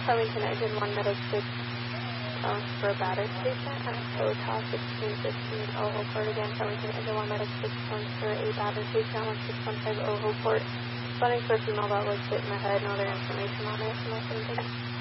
Arlington Engine 1 Medic 6 for a battered patient at OTA 1615 Oho Court. Again, Arlington Engine 1 Medic 6 for a battered patient at 1615 Oho Court. Running for a female that was hit in the head, no other information on it.